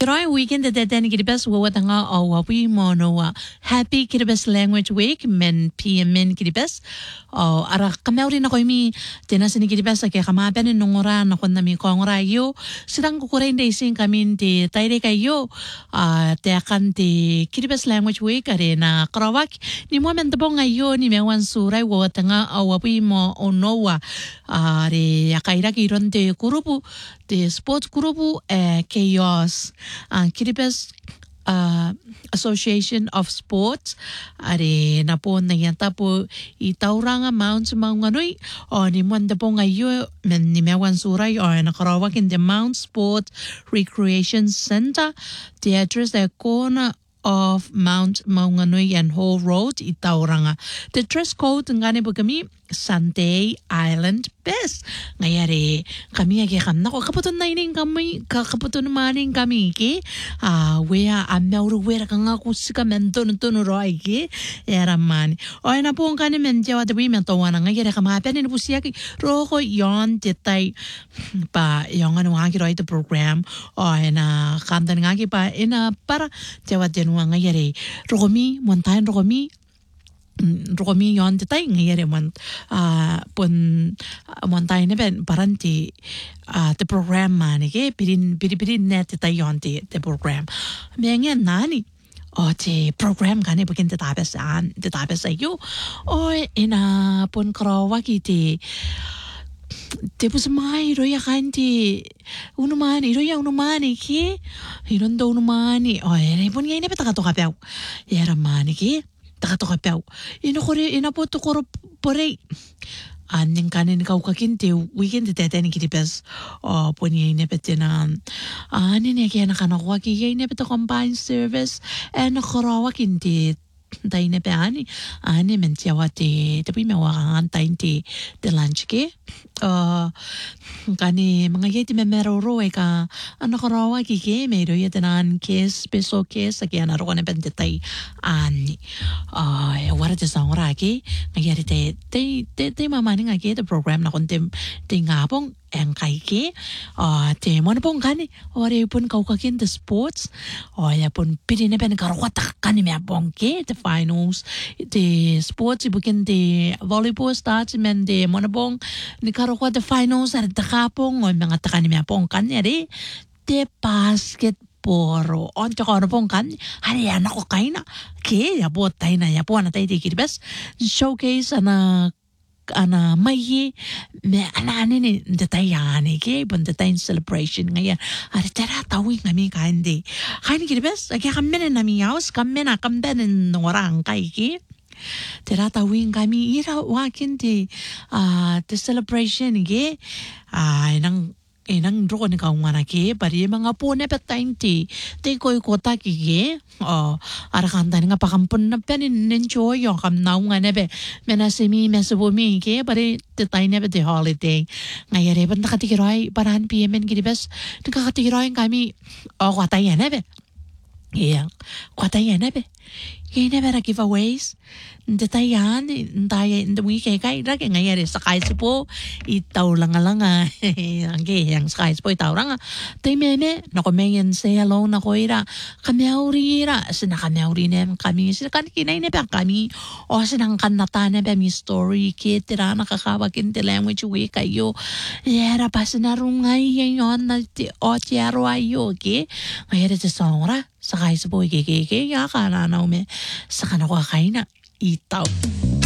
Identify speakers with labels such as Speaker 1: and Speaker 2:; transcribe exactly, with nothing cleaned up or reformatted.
Speaker 1: Roy weekend the den kiribas wa tanga o wa pi mono wa happy kiribas language week men p men kiribas o ara kamauri na ko mi tenas ni kiribas ke kama ben nongora na kon mi kongora yo sidang ko kore ndai sing kami de taire kayo a te akan de kiribas language week are na krawak ni moment bong ayo ni mewan surai wa tanga o wa pi mo ono wa are yakaira kiron de grupo de sports grupo eh chaos Uh, Kiribati uh, Association of Sports are na po na yata po itauranga mounts mga nganoy o ni mwanda po ngayon men ni mewan suray o nakarawak in the Mount Sports Recreation Center. The address the corner of Mount Maunganoy and Hall Road itauranga. The dress code ngani po kami Sunday Island Best. Ngayari kami agi kam nako kaputon na ining kami kaputon maning kami ki ah wea amyauru wera kanga kusika menton ton roi ki era man. Oy na po kani men jawa de men to wana ngayari kama pa ni pusia ki roko yon detay pa yung ano agi roi the program oy na kandan ngagi pa ina para jawa de ngayari rokomi montayan rokomi rokomi yon detay ngayari man ah pun montayan ne ben paranti ah the program man ke pirin pirin pirin net detay yon the the program mengen nani o te program kani bagian te tapes an te tapes ayo o ina pun krawaki te Tapos may roya kanti unumani roya unumani ki iron do unumani o ere pun ngayon pa taka to kapaw yara mani ki taka to kapaw ino kore ina po to koro pore aning kanin kau kakinti weekend te tete ni kitipes o pun ngayon pa tina anin ya kaya nakanakuha ki ngayon pa to combined service and nakarawa kinti tayo na pa ani ani men tiyawa te tapi mawakangan tayo te te lunch ke uh, kani mga yeti me mero roe ka ano karawa ki ke mero yetanan kes peso kes kaya naro ko na pente tayo ani uh, wara te sang ora ke ngayari te te te te mamani nga ke te program na kon te te ngapong ang kay ke uh, te mo na pong kani ore pun kau kakin the sports o ya pun pili na pen karawata kani me pong ke the finals the sports ibukin the volleyball starts men the mo na pong ni karawata the finals at the kapong o mga takani me pong kani ere the basketball on to ko pong kan hari anak ko kaina ke ya bot tayo na ya po na tayo tikiribas showcase ana ana may me ana ni detayane ke bun detay celebration ngayon ari tara tawing kami kandi kain kiribes kaya kami na mi house kami na kami na orang kay ki tara tawing kami ira wakin di ah the celebration ke ay nang inang ro ni kau ngana ke bari mga po ne petain ti te koy kota ki ke o ara kanta nga pakampun na penin enjoy yo kam na nga ne be mena semi mesubo mi ke bari te tay ne be the holiday ngayare ban nakatikiroy parahan P M N kiribes nakatikiroy kami o kota yan ne be yeah kota yan ne be kaya ne be giveaways detayan daya in the weekend kay lagi ngayari sa kais po itaw lang lang ah angge yang sa kais po itaw lang tay meme na kumayan say hello na ko ira kami aurira sina kami aurina kami sina kan kinay na ba kami o sinang kanata na ba mi story kit tira nakakawakin the language week kayo yara pa sinarungay yon na o tiaro ayo okay ngayari sa songra sa kais po kike ya kana na me sa kanako kaina itaw